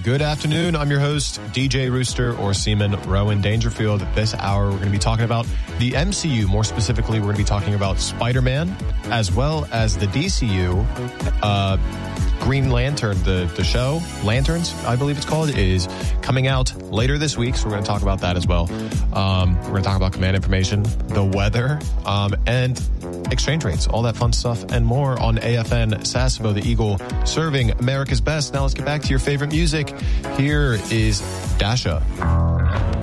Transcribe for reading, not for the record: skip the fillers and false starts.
Good afternoon. I'm your host, DJ Rooster, or Seaman Rowan Dangerfield. This hour, we're going to be talking about the MCU. More specifically, we're going to be talking about Spider-Man, as well as the DCU. Green Lantern, the show, Lanterns, I believe it's called, is coming out later this week, so we're going to talk about that as well. We're going to talk about command information, the weather, and exchange rates, all that fun stuff, and more on AFN Sasebo, the Eagle, serving America's best. Now let's get back to your favorite music. Here is Dasha.